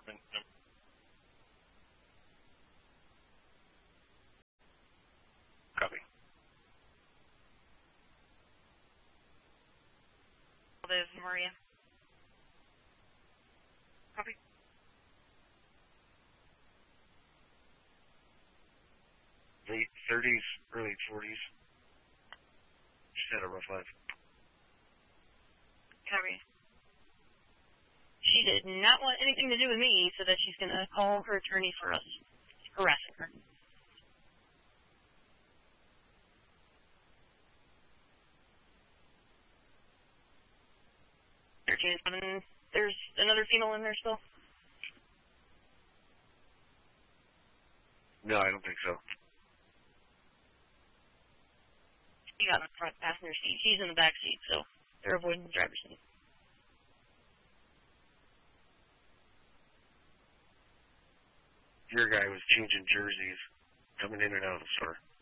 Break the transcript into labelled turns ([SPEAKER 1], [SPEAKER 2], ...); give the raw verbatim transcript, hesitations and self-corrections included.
[SPEAKER 1] apartment number. Copy.
[SPEAKER 2] This is Maria. Copy.
[SPEAKER 1] Late thirties, early forties. She's had a rough life.
[SPEAKER 2] Copy. She did not want anything to do with me, so that she's going to call her attorney for us harassing her. thirteen seven, there's another female in there still?
[SPEAKER 1] No, I don't think so.
[SPEAKER 2] She got in the front passenger seat. She's in the back seat, so they're avoiding the driver's seat.
[SPEAKER 1] Your guy was changing jerseys, coming in and out of the store.